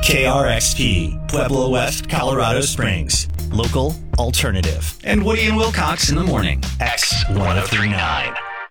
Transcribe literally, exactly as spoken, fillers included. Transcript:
K R X P, Pueblo West, Colorado Springs. Local, alternative. And Woody and Wilcox in the morning. X ten thirty-nine.